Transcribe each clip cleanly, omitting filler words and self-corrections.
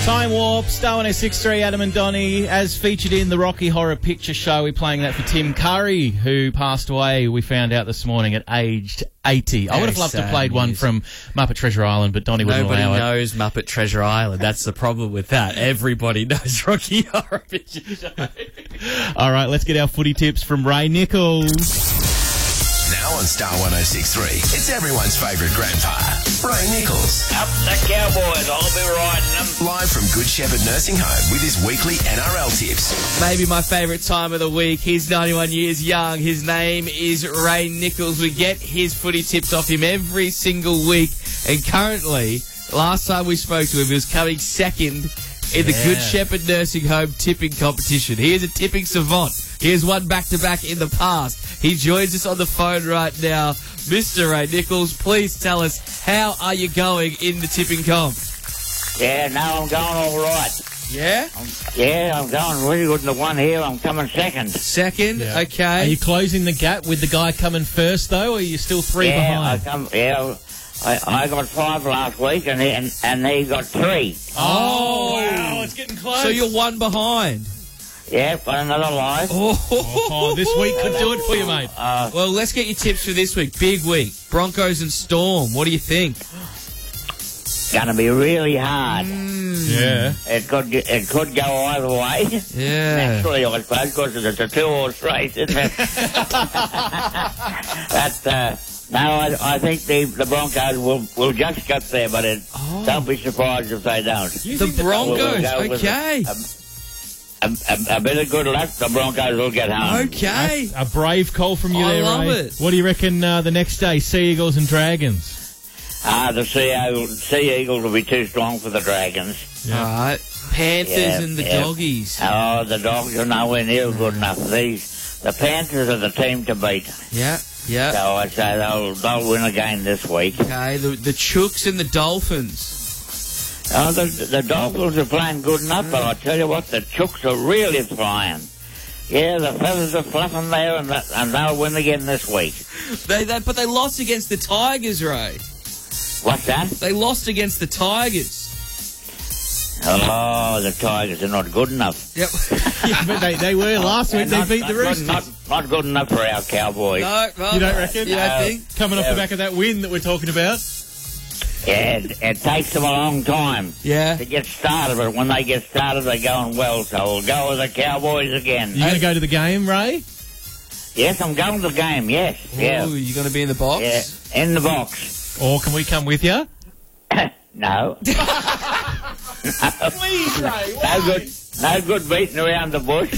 Time Warp, Star 106.3, Adam and Donnie. As featured in the Rocky Horror Picture Show, we're playing that for Tim Curry, who passed away, we found out this morning, at aged 80. I would have loved to have played one from Muppet Treasure Island, but Donnie wouldn't allow it. Nobody knows Muppet Treasure Island. That's the problem with that. Everybody knows Rocky Horror Picture Show. All right, let's get our footy tips from Ray Nichols. Now on Star 106.3, it's everyone's favourite grandpa, Ray Nichols. Up the Cowboys, I'll be riding them. Live from Good Shepherd Nursing Home with his weekly NRL tips. Maybe my favourite time of the week. He's 91 years young. His name is Ray Nichols. We get his footy tips off him every single week. And currently, last time we spoke to him, he was coming second in the Good Shepherd Nursing Home tipping competition. He is a tipping savant. He has won back-to-back in the past. He joins us on the phone right now. Mr. Ray Nichols, please tell us, how are you going in the tipping comp? Yeah, no, I'm going all right. Yeah? I'm going really good in the one here. I'm coming second. Second? Yeah. Okay. Are you closing the gap with the guy coming first, though, or are you still three behind? I got 5 last week, and he got 3. Oh, wow, it's getting close. So you're one behind? Yeah, got another life. Oh, this week could do it for you, mate. Well, let's get your tips for this week. Big week. Broncos and Storm. What do you think? Going to be really hard. Yeah. It could go either way. Yeah. Naturally, I suppose, because it's a 2-horse race, isn't it? No, I think the Broncos will just get there, but don't be surprised if they don't. The Broncos, okay. A bit of good luck, the Broncos will get home. Okay. A brave call from you there, Ray. I love it. What do you reckon the next day, Sea Eagles and Dragons? The Sea Eagles will be too strong for the Dragons. Yeah. All right. Panthers and the Doggies. Oh, the Dogs are nowhere near good enough. The Panthers are the team to beat. Yeah. Yeah. So I'd say they'll win again this week. Okay. The Chooks and the Dolphins. Oh, the Dolphins are playing good enough, but I tell you what, the Chooks are really flying. Yeah, the feathers are fluffing there, and they'll win again this week. But they lost against the Tigers, Ray. What's that? They lost against the Tigers. Oh, the Tigers are not good enough. Yep. Yeah, but they were last week. They beat the Roosters. Not good enough for our Cowboys. No, well, you don't reckon? You don't think? Coming off the back of that win that we're talking about. Yeah, it takes them a long time to get started, but when they get started, they're going well, so we'll go with the Cowboys again. You going to go to the game, Ray? Yes, I'm going to the game, yes. Yeah. Ooh, you going to be in the box? Yeah, in the box. Or can we come with you? No. Please, Ray. No good beating around the bush.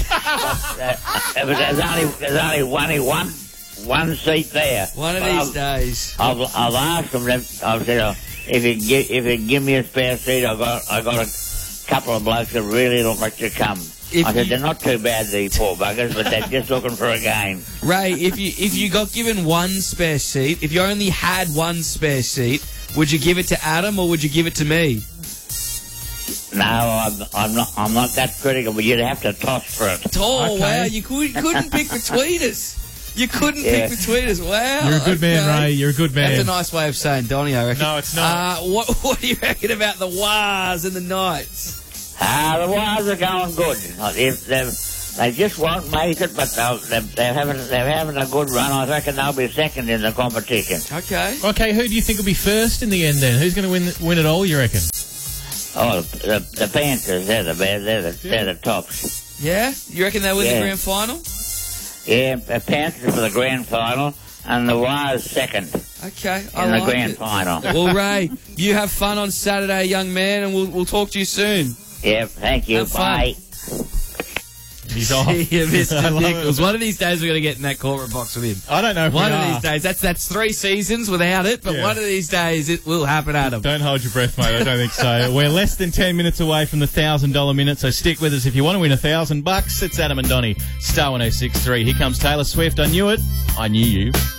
There's only one seat there. One of these days. I've asked them. I've said, if you give me a spare seat, I got a couple of blokes that really look like to come. I said they're not too bad, these poor buggers, but they're just looking for a game. Ray, if you got given one spare seat, if you only had one spare seat, would you give it to Adam or would you give it to me? No, I'm not that critical, but you'd have to toss for it. Oh, Okay. wow, you couldn't pick between us. You couldn't pick between us. Wow. You're a good man, Ray. You're a good man. That's a nice way of saying Donnie, I reckon. No, it's not. What do you reckon about the Wars and the Knights? The Wars are going good. They just won't make it, but they're having a good run. I reckon they'll be second in the competition. Okay. Okay, who do you think will be first in the end then? Who's going to win it all, you reckon? Oh, the Panthers, they're the tops. Yeah? You reckon they'll win the grand final? Yeah, the Panthers for the grand final, and the Wars second. Okay, in the grand final. Well, Ray, you have fun on Saturday, young man, and we'll talk to you soon. Yeah, thank you. Bye. He's off. See you, Mr. Nichols. It. One of these days we're going to get in that corporate box with him. I don't know if One we of are. these days. That's 3 seasons without it, but one of these days it will happen, Adam. Don't hold your breath, mate. I don't think so. We're less than 10 minutes away from the $1,000 minute, so stick with us if you want to win $1,000. It's Adam and Donnie, Star 106.3. Here comes Taylor Swift. I knew it. I knew you.